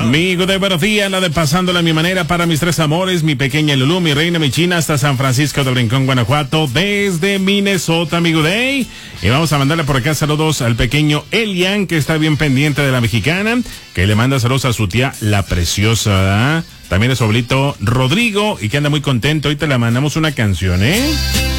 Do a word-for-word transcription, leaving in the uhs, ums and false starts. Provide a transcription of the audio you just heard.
Amigo de buenos días, la de pasándola a mi manera para mis tres amores, mi pequeña Lulú, mi reina, mi china, hasta San Francisco de Rincón, Guanajuato, desde Minnesota, amigo de. Y vamos a mandarle por acá saludos al pequeño Elian, que está bien pendiente de la mexicana, que le manda saludos a su tía, la preciosa, ¿verdad? También a su abuelito Rodrigo, y que anda muy contento. Ahorita le mandamos una canción, ¿eh?